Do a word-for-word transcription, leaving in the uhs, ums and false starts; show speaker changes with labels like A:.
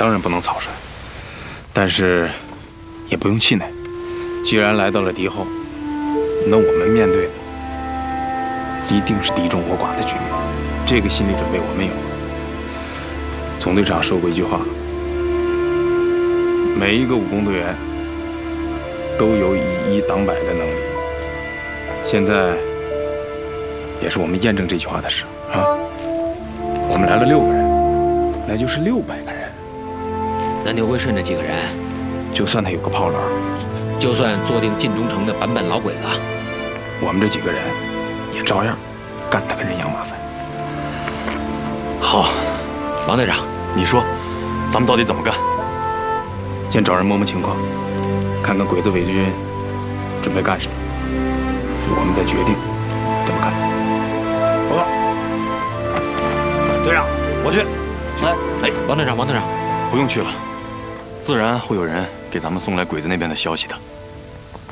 A: 当然不能草率，但是也不用气馁。既然来到了敌后，那我们面对的一定是敌众我寡的局面，这个心理准备我们有。总队长说过一句话：每一个武工队员都有以一挡百的能力。现在也是我们验证这句话的时候啊！我们来了六个人，那就是六百个人。
B: 那牛归顺这几个人，
A: 就算他有个炮楼，
B: 就算坐定晋中城的版本老鬼子，
A: 我们这几个人也照样干他个人仰马翻。
C: 好，
B: 王队长，
C: 你说，咱们到底怎么干？
A: 先找人摸摸情况，看看鬼子伪军准备干什么，我们再决定怎么干。
C: 报告，队长，我去。
B: 来，哎，王队长，王队长，
C: 不用去了，自然会有人给咱们送来鬼子那边的消息的。